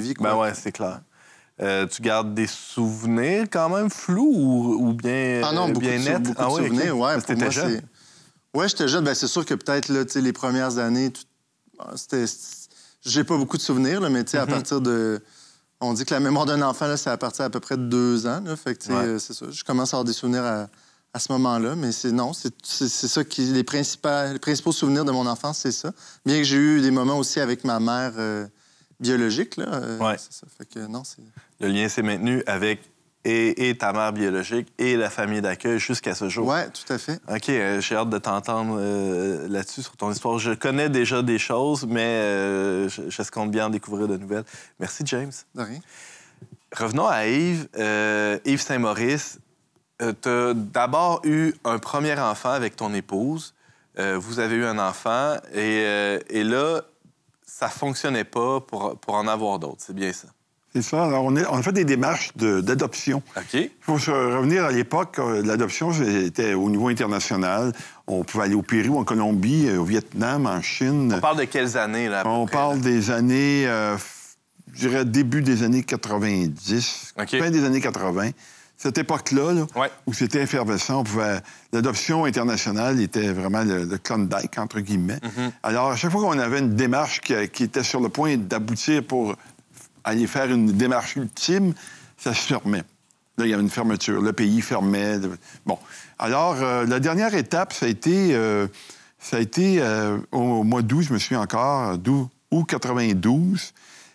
vie, quoi. Ben ouais, c'est clair. Tu gardes des souvenirs quand même flous ou bien, Beaucoup bien nets? Beaucoup de souvenirs, okay. Parce que t'étais jeune. Ouais, j'étais jeune. Ben, c'est sûr que peut-être là, les premières années, j'ai pas beaucoup de souvenirs, là, mais à partir de... On dit que la mémoire d'un enfant, là, c'est à partir à peu près de 2 ans. Là, fait que, c'est ça. Je commence à avoir des souvenirs à ce moment-là, mais c'est ça qui... Les principaux souvenirs de mon enfance, c'est ça. Bien que j'ai eu des moments aussi avec ma mère biologique, là. C'est ça. Fait que non, c'est... Le lien s'est maintenu avec et ta mère biologique et la famille d'accueil jusqu'à ce jour. Oui, tout à fait. OK, j'ai hâte de t'entendre là-dessus, sur ton histoire. Je connais déjà des choses, mais je compte bien en découvrir de nouvelles. Merci, James. De rien. Revenons à Yves. Yves Saint-Maurice, tu as d'abord eu un premier enfant avec ton épouse. Vous avez eu un enfant et là, ça fonctionnait pas pour en avoir d'autres. C'est bien ça? C'est ça. Alors, on a fait des démarches d'adoption. OK. Il faut se revenir à l'époque. L'adoption était au niveau international. On pouvait aller au Pérou, en Colombie, au Vietnam, en Chine. On parle de quelles années, là? On parle des années, je dirais, début des années 90, fin des années 80. Cette époque-là, où c'était effervescent, l'adoption internationale était vraiment le Klondike, entre guillemets. Alors, à chaque fois qu'on avait une démarche qui était sur le point d'aboutir pour aller faire une démarche ultime, ça se fermait. Là, il y avait une fermeture. Le pays fermait. Bon. Alors, la dernière étape, ça a été au mois d'août, je me souviens encore, août 92.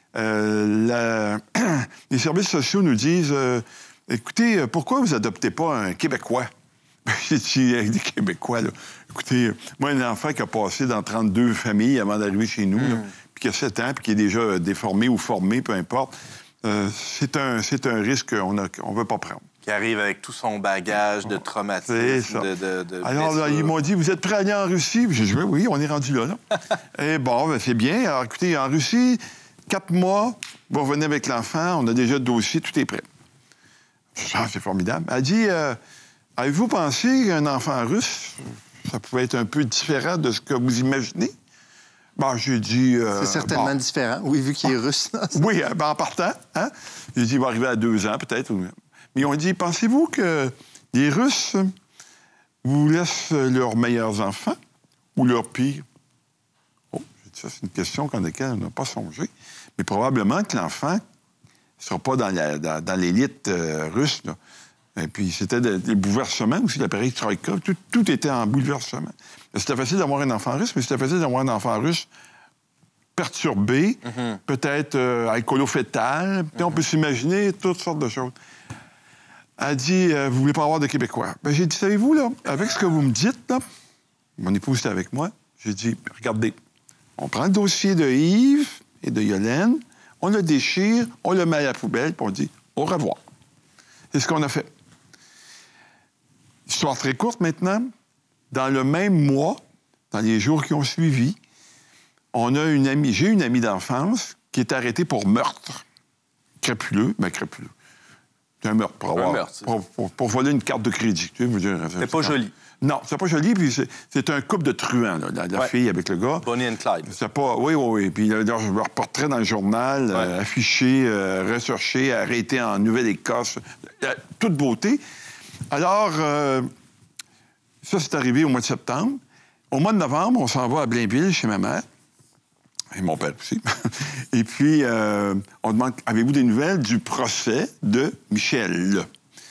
Les services sociaux nous disent... Écoutez, pourquoi vous adoptez pas un Québécois? J'ai dit, des Québécois, là. Écoutez, moi, un enfant qui a passé dans 32 familles avant d'arriver chez nous, là, puis qui a 7 ans, puis qui est déjà déformé ou formé, peu importe, c'est un risque qu'on ne veut pas prendre. Qui arrive avec tout son bagage de traumatisme, c'est ça. de Alors, là, ils m'ont dit, vous êtes prêts à aller en Russie? J'ai dit, oui, on est rendu là. Et bon, ben, c'est bien. Alors, écoutez, en Russie, 4 mois, vous revenez avec l'enfant, on a déjà le dossier, tout est prêt. Ah, c'est formidable. Elle dit, avez-vous pensé qu'un enfant russe, ça pouvait être un peu différent de ce que vous imaginez? Bon, j'ai dit... c'est certainement différent, oui, vu qu'il est russe. Oui, en partant. Hein? J'ai dit, il va arriver à 2 ans, peut-être. Mais ils ont dit, pensez-vous que les Russes vous laissent leurs meilleurs enfants ou leurs pires? Oh, j'ai dit, ça, c'est une question à laquelle on n'a pas songé. Mais probablement que l'enfant ne sera pas dans l'élite russe, là. Et puis, c'était des bouleversements aussi, l'appareil Troïka. Tout était en bouleversement. C'était facile d'avoir un enfant russe, mais c'était facile d'avoir un enfant russe perturbé, peut-être alcoolo-fétal. Puis on peut s'imaginer toutes sortes de choses. Elle dit, vous voulez pas avoir de Québécois? Ben, j'ai dit, savez-vous, là, avec ce que vous me dites, là, mon épouse était avec moi, j'ai dit, regardez, on prend le dossier de Yves et de Yolène, on le déchire, on le met à la poubelle, puis on dit au revoir. C'est ce qu'on a fait. Histoire très courte maintenant. Dans le même mois, dans les jours qui ont suivi, j'ai une amie d'enfance qui est arrêtée pour meurtre. Crapuleux. C'est un meurtre pour voler une carte de crédit. Tu sais, c'était pas joli. Non, c'est pas joli, puis c'est un couple de truands, là, la fille avec le gars. Bonnie and Clyde. C'est pas... Oui. Puis leur portrait dans le journal, affiché, recherché, arrêté en Nouvelle-Écosse, toute beauté. Alors, ça, c'est arrivé au mois de septembre. Au mois de novembre, on s'en va à Blainville, chez ma mère, et mon père aussi. Et puis, on demande, avez-vous des nouvelles du procès de Michel?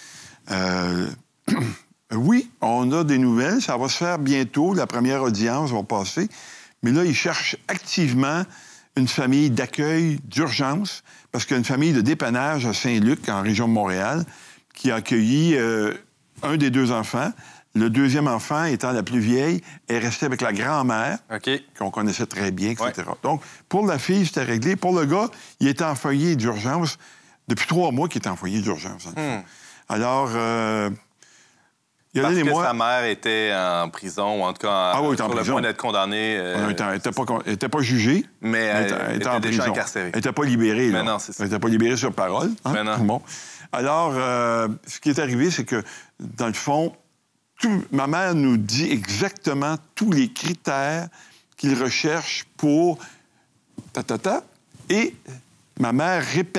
Oui, on a des nouvelles. Ça va se faire bientôt. La première audience va passer. Mais là, ils cherchent activement une famille d'accueil d'urgence parce qu'il y a une famille de dépannage à Saint-Luc, en région de Montréal, qui a accueilli un des 2 enfants. Le 2e enfant, étant la plus vieille, est resté avec la grand-mère, qu'on connaissait très bien, etc. Ouais. Donc, pour la fille, c'était réglé. Pour le gars, il était en foyer d'urgence. Depuis 3 mois qu'il était en foyer d'urgence. Alors... Parce que sa mère était en prison, ou en tout cas sur le point d'être condamnée. Elle n'était pas jugée, mais elle était en déjà prison. incarcérée. Elle n'était pas libérée. Mais non, c'est ça. Elle n'était pas libérée sur parole. Hein? Mais non. Bon. Alors, ce qui est arrivé, c'est que, dans le fond, ma mère nous dit exactement tous les critères qu'il recherche pour et Ma mère répète